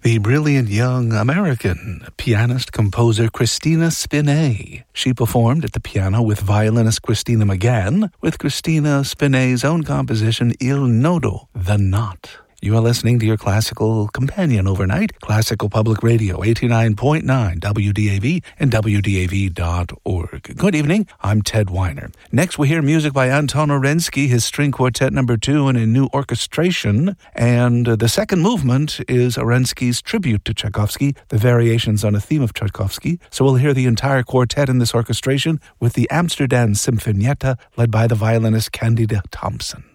the brilliant young American pianist-composer Christina Spiney. She performed at the piano with violinist Christina McGann, with Christina Spiney's own composition Il Nodo, The Knot. You are listening to your classical companion overnight, Classical Public Radio, 89.9 WDAV and WDAV.org. Good evening, I'm Ted Weiner. Next we hear music by Anton Orensky, his String Quartet No. 2 in a new orchestration, and the second movement is Orensky's tribute to Tchaikovsky, the variations on a theme of Tchaikovsky. So we'll hear the entire quartet in this orchestration with the Amsterdam Sinfonietta led by the violinist Candida Thompson.